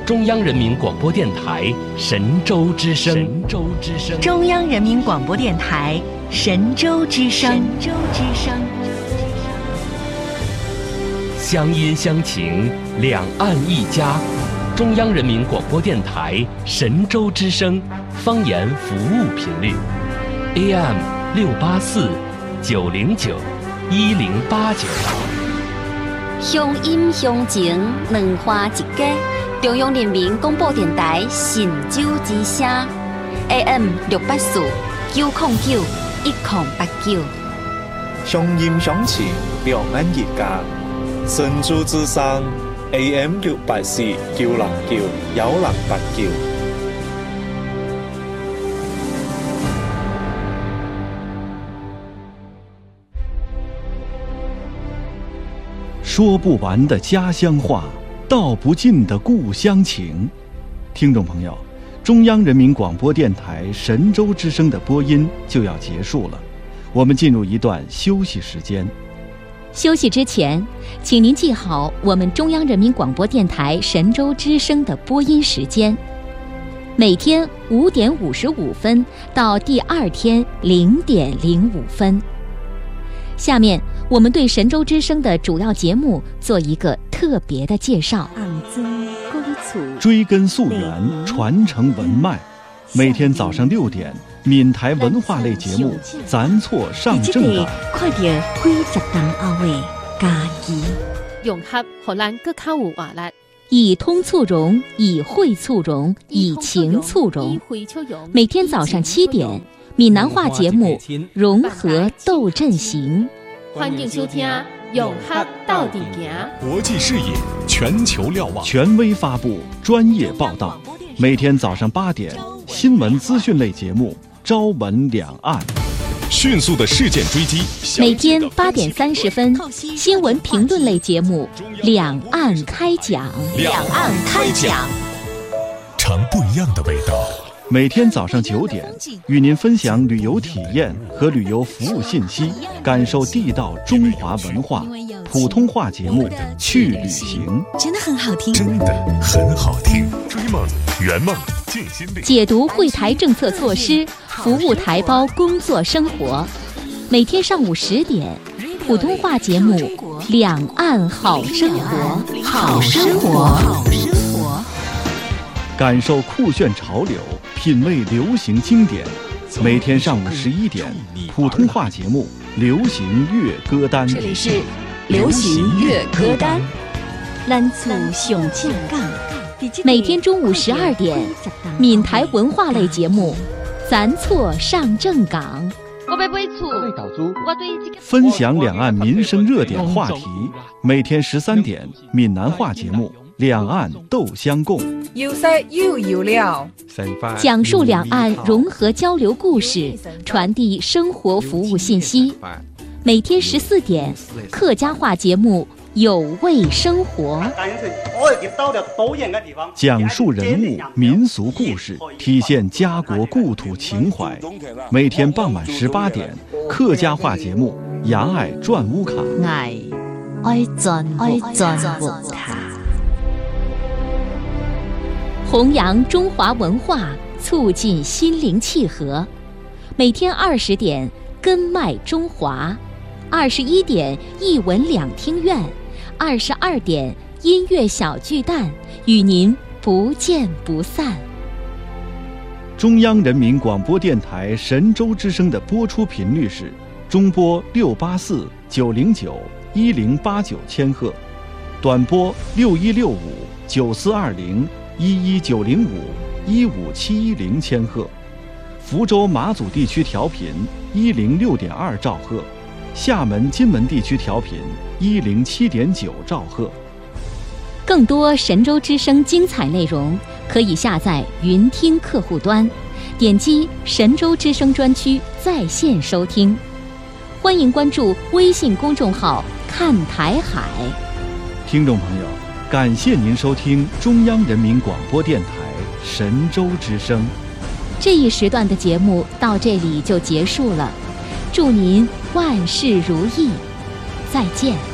中央人民广播电台神州之声。神州之声。 中央人民广播电台神州之声。神州之声。 乡音乡情，两岸一家。中央人民广播电台神州之声方言服务频率 AM 684 909 1089。 乡音乡情，两花一家。中央人民广播电台神州之声 AM 684 909 1089。 乡音乡情，两岸一家。神州之声 AM 684 909 1089。 说不完的家乡话，道不尽的故乡情。听众朋友，中央人民广播电台神州之声的播音就要结束了，我们进入一段休息时间。 休息之前，请您记好我们中央人民广播电台神州之声的播音时间，每天5点55分到第2天0点05分。下面我们对神州之声的主要节目做一个特别的介绍。 追根溯源，传承文脉。每天早上6点，闽台文化类节目《咱错上正港》。 快点80档后的家己， 融合荷兰更较有活力。 以通促融，以会促融，以情促融。每天早上7点，闽南话节目《融合斗阵行》。 欢迎收听《融合到底行》。 国际视野，全球瞭望， 权威发布，专业报道。每天早上8点，新闻资讯类节目《朝闻两岸》。 迅速的事件追击。 每天8点30分，新闻评论类节目《两岸开讲》。 两岸开讲，尝不一样的味道。 每天早上9点，与您分享旅游体验和旅游服务信息，感受地道中华文化。普通话节目《去旅行》 真的很好听， 真的很好听。追梦圆梦尽心力， 解读会台政策措施，服务台胞工作生活。每天上午10点，普通话节目《两岸好生活》。 好生活，好生活。 感受酷炫潮流，品味流行经典。每天上午11点，普通话节目《流行乐歌单》。 这里是流行乐歌单。 咱厝上正港。每天中午12点，闽台文化类节目《咱错上正港》。 分享两岸民生热点话题。每天13点，闽南话节目《两岸斗相共》。 有色又有料， 讲述两岸融合交流故事，传递生活服务信息。每天14点，客家话节目有味生活， 讲述人物民俗故事，体现家国故土情怀。每天傍晚18点，客家话节目《牙爱转乌卡》。 爱转乌卡， 弘扬中华文化，促进心灵契合。每天20点，根脉中华；21点，一文两厅院；22点，音乐小巨蛋，与您不见不散。 中央人民广播电台神州之声的播出频率是中波684 909 1089千赫，短波6165 9420 11905 15710千赫，福州马祖地区调频106.2兆赫，厦门金门地区调频107.9兆赫。 更多神州之声精彩内容，可以下载云听客户端，点击神州之声专区在线收听。欢迎关注微信公众号看台海。 听众朋友，感谢您收听中央人民广播电台神州之声。 这一时段的节目到这里就结束了，祝您万事如意，再见。